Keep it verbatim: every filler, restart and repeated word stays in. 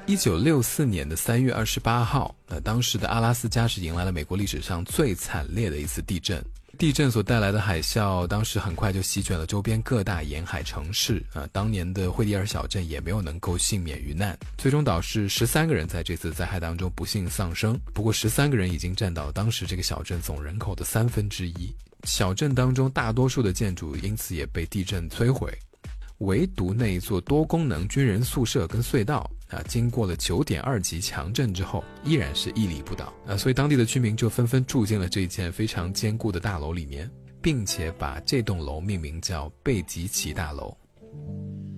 一九六四年的三月二十八号，那当时的阿拉斯加是迎来了美国历史上最惨烈的一次地震。地震所带来的海啸，当时很快就席卷了周边各大沿海城市啊。当年的惠蒂尔小镇也没有能够幸免于难，最终导致十三个人在这次灾害当中不幸丧生。不过，十三个人已经占到当时这个小镇总人口的三分之一。小镇当中大多数的建筑因此也被地震摧毁，唯独那一座多功能军人宿舍跟隧道啊，经过了九点二级强震之后，依然是屹立不倒啊，所以当地的居民就纷纷住进了这一间非常坚固的大楼里面，并且把这栋楼命名叫贝吉奇大楼。